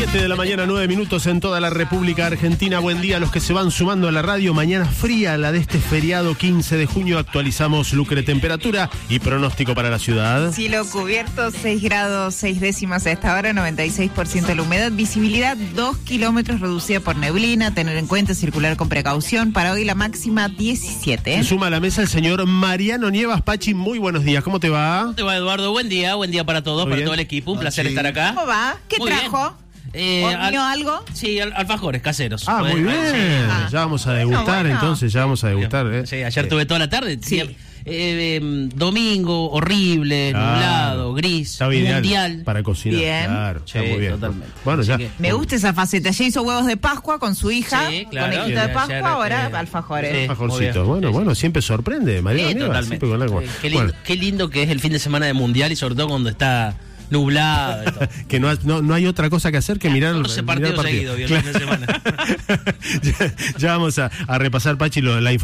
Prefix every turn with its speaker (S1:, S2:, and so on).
S1: 7 de la mañana, 9 minutos en toda la República Argentina. Buen día a los que se van sumando a la radio. Mañana fría, la de este feriado 15 de junio. Actualizamos Lucre, temperatura y pronóstico para la ciudad.
S2: Cielo cubierto, 6 grados 6 décimas a esta hora, 96% de la humedad. Visibilidad 2 kilómetros reducida por neblina. Tener en cuenta, circular con precaución. Para hoy la máxima 17.
S1: Se suma a la mesa el señor Mariano Nievas. Pachi, muy buenos días. ¿Cómo te va?
S3: ¿Cómo te va, Eduardo? Buen día para todos, para todo el equipo. Un placer estar acá.
S2: ¿Cómo va? ¿Qué
S3: Muy
S2: trajo? ¿Horneó algo?
S3: Sí, alfajores caseros.
S1: Ah, muy bien.
S2: Sí.
S1: Ya vamos a degustar,
S2: Bueno.
S1: entonces, ya vamos a degustar.
S3: Sí, ayer tuve toda la tarde.
S2: Sí.
S3: Domingo, horrible, nublado, gris,
S1: Estaba ideal
S3: mundial.
S1: para cocinar.
S2: Bien.
S1: Claro, está
S3: Sí,
S1: muy bien.
S3: totalmente.
S1: Bueno,
S3: Así
S1: ya.
S3: que-
S2: Me gusta esa faceta. Ya hizo huevos de Pascua con su hija.
S3: Sí, claro.
S2: Conejito de
S3: Ayer,
S2: Pascua, ahora alfajores.
S3: sí.
S1: Alfajorcitos.
S3: muy bien.
S1: Bueno, siempre sorprende, Mariano
S3: Sí,
S1: Nievas.
S3: totalmente.
S1: Siempre con algo.
S3: Qué lindo,
S1: Bueno,
S3: qué lindo que es el fin de semana de mundial y sobre todo cuando está nublado. Y todo.
S1: que no hay otra cosa que hacer que mirar
S3: 14
S1: mirar el
S3: partidos seguidos, el fin de semana.
S1: ya vamos a repasar, Pachi, la información.